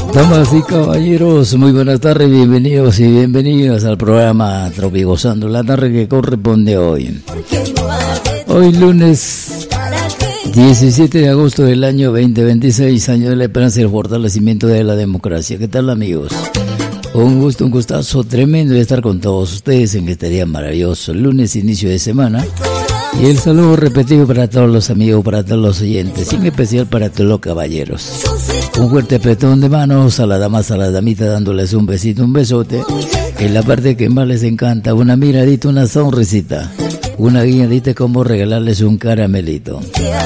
Damas y caballeros, muy buenas tardes, bienvenidos y bienvenidas al programa Tropigozando la tarde que corresponde hoy. Hoy lunes 17 de agosto del año 2026, año de la esperanza y el fortalecimiento de la democracia. ¿Qué tal, amigos? Un gustazo tremendo de estar con todos ustedes en este día maravilloso, lunes, inicio de semana. Y el saludo repetido para todos los amigos, para todos los oyentes, y en especial para todos los caballeros. Un fuerte apretón de manos a las damas, a las damitas, dándoles un besito, un besote. En la parte que más les encanta, una miradita, una sonrisita, una guiñadita, como regalarles un caramelito.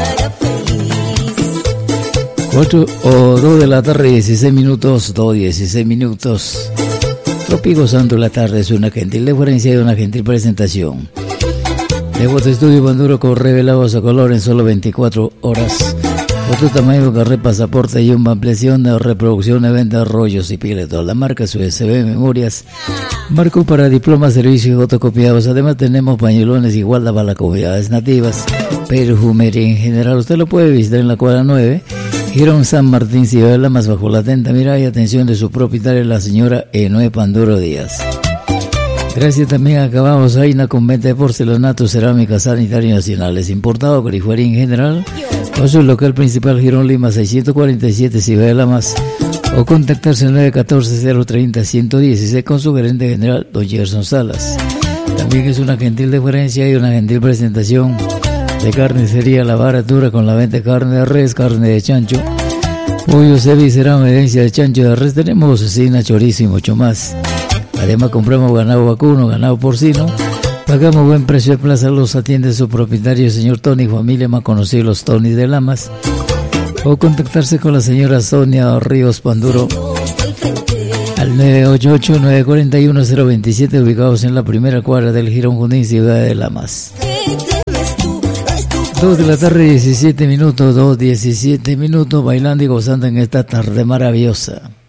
4 o 2 de la tarde, 16 minutos, 16 minutos. Tropigozando la tarde es una gentil deferencia y una gentil presentación. De Voto Estudio Banduro con revelados a color en solo 24 horas. Otro tamaño, carré, pasaporte y una ampliación de reproducción de venta, rollos y pieles. Todas las marcas, USB, memorias, marco para diplomas, servicios y fotocopiados. Además tenemos pañuelones igual para las comunidades nativas, perfumería en general. Usted lo puede visitar en la cuadra 9, Girón San Martín, Ciudad de Lamas, bajo la atenta mirada y atención de su propietaria, la señora Enoe Panduro Díaz. Gracias también a Acabamos Aina con venta de porcelanato, cerámica, sanitario nacionales, importado, grifería en general, con su local principal Girón Lima 647, Ciudad de Lamas, o contactarse al 914-030-116 con su gerente general, don Gerson Salas. También es una gentil deferencia y una gentil presentación de carnicería La Baratura con la venta de carne de res, carne de chancho, pollo, cevichería, herencia de chancho de res, tenemos cecina, chorizo y mucho más. Además compramos ganado vacuno, ganado porcino, pagamos buen precio de plaza, los atiende su propietario, el señor Tony, familia más conocido, los Tony de Lamas, o contactarse con la señora Sonia Ríos Panduro al 988-941-027, ubicados en la primera cuadra del Girón Junín, Ciudad de Lamas. 2 de la tarde, 17 minutos, bailando y gozando en esta tarde maravillosa.